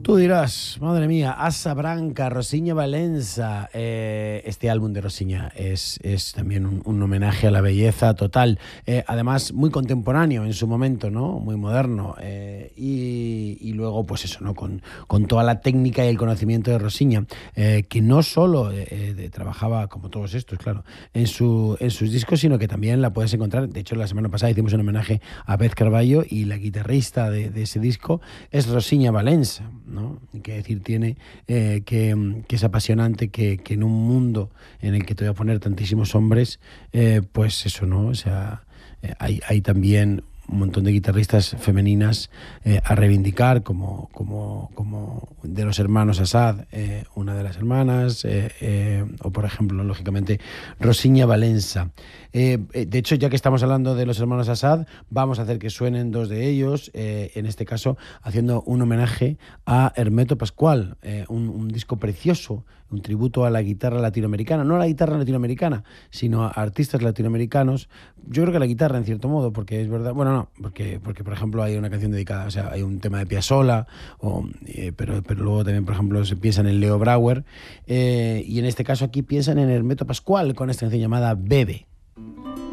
Tú dirás, madre mía, Asa Branca, Rosiña Valenza. Este álbum de Rosiña es también un homenaje a la belleza total. Además, muy contemporáneo en su momento, ¿no? Muy moderno. Y luego, pues eso, ¿no? Con toda la técnica y el conocimiento de Rosiña, que no solo trabajaba, como todos estos, claro, en sus discos, sino que también la puedes encontrar. De hecho, la semana pasada hicimos un homenaje a Beth Carballo y la guitarrista de ese disco es Rosiña Valenza, ¿no? Que decir tiene que es apasionante que en un mundo en el que te voy a poner tantísimos hombres, pues eso, ¿no? O sea, hay también un montón de guitarristas femeninas a reivindicar, como de los hermanos Assad, una de las hermanas, o por ejemplo, lógicamente, Rosiña Valenza. De hecho, ya que estamos hablando de los hermanos Assad, vamos a hacer que suenen dos de ellos, en este caso haciendo un homenaje a Hermeto Pascual, un disco precioso, un tributo a la guitarra latinoamericana, no a la guitarra latinoamericana, sino a artistas latinoamericanos. Yo creo que a la guitarra, en cierto modo, porque es verdad, bueno, no, porque por ejemplo hay una canción dedicada, o sea, hay un tema de Piazzolla, pero luego también, por ejemplo, se piensan en Leo Brauer, y en este caso aquí piensan en Hermeto Pascual con esta canción llamada Bebe.